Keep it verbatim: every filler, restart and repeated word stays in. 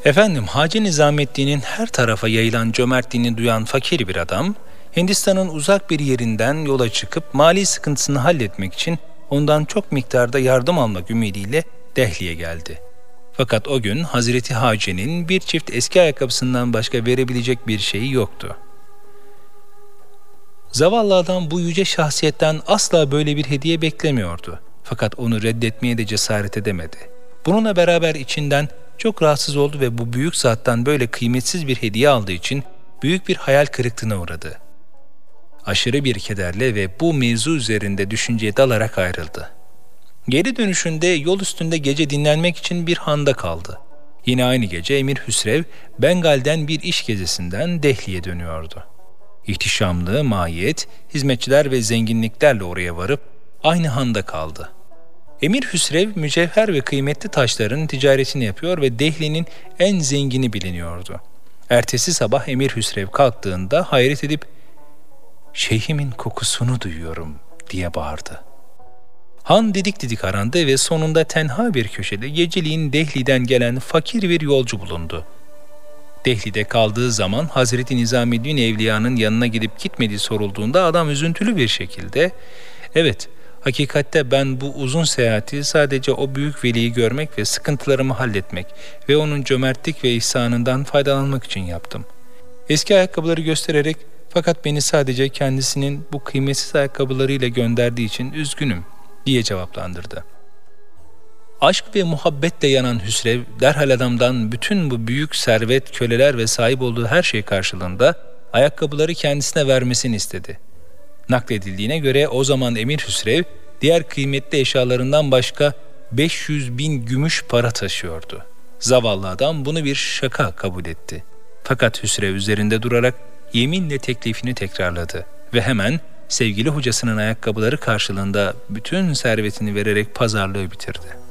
Efendim, Hacı Nizamettin'in her tarafa yayılan cömertliğini duyan fakir bir adam, Hindistan'ın uzak bir yerinden yola çıkıp mali sıkıntısını halletmek için ondan çok miktarda yardım almak ümidiyle Dehli'ye geldi. Fakat o gün Hazreti Hacı'nın bir çift eski ayakkabısından başka verebilecek bir şeyi yoktu. Zavallı adam bu yüce şahsiyetten asla böyle bir hediye beklemiyordu. Fakat onu reddetmeye de cesaret edemedi. Bununla beraber içinden çok rahatsız oldu ve bu büyük zattan böyle kıymetsiz bir hediye aldığı için büyük bir hayal kırıklığına uğradı. Aşırı bir kederle ve bu mevzu üzerinde düşünceye dalarak ayrıldı. Geri dönüşünde yol üstünde gece dinlenmek için bir handa kaldı. Yine aynı gece Emir Hüsrev, Bengal'den bir iş gezisinden Dehli'ye dönüyordu. İhtişamlı, mahiyet, hizmetçiler ve zenginliklerle oraya varıp aynı handa kaldı. Emir Hüsrev, mücevher ve kıymetli taşların ticaretini yapıyor ve Dehli'nin en zengini biliniyordu. Ertesi sabah Emir Hüsrev kalktığında hayret edip, "Şeyhimin kokusunu duyuyorum," diye bağırdı. Han didik didik arandı ve sonunda tenha bir köşede geceliğin Dehli'den gelen fakir bir yolcu bulundu. Dehli'de kaldığı zaman Hazreti Nizameddin Evliya'nın yanına gidip gitmediği sorulduğunda adam üzüntülü bir şekilde, "Evet, hakikatte ben bu uzun seyahati sadece o büyük veliyi görmek ve sıkıntılarımı halletmek ve onun cömertlik ve ihsanından faydalanmak için yaptım. Eski ayakkabıları göstererek, fakat beni sadece kendisinin bu kıymetsiz ayakkabılarıyla gönderdiği için üzgünüm," diye cevaplandırdı. Aşk ve muhabbetle yanan Hüsrev, derhal adamdan bütün bu büyük servet, köleler ve sahip olduğu her şey karşılığında ayakkabıları kendisine vermesini istedi. Nakledildiğine göre o zaman Emir Hüsrev, diğer kıymetli eşyalarından başka beş yüz bin gümüş para taşıyordu. Zavallı adam bunu bir şaka kabul etti. Fakat Hüsrev üzerinde durarak yeminle teklifini tekrarladı ve hemen sevgili hocasının ayakkabıları karşılığında bütün servetini vererek pazarlığı bitirdi.